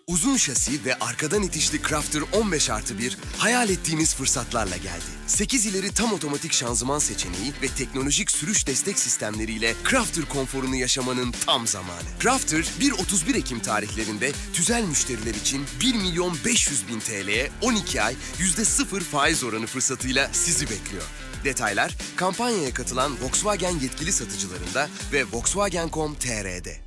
Uzun şasi ve arkadan itişli Crafter 15+1 hayal ettiğiniz fırsatlarla geldi. 8 ileri tam otomatik şanzıman seçeneği ve teknolojik sürüş destek sistemleriyle Crafter konforunu yaşamanın tam zamanı. Crafter 1-31 Ekim tarihlerinde tüzel müşteriler için 1.500.000 TL'ye 12 ay %0 faiz oranı fırsatıyla sizi bekliyor. Detaylar kampanyaya katılan Volkswagen yetkili satıcılarında ve Volkswagen.com.tr'de.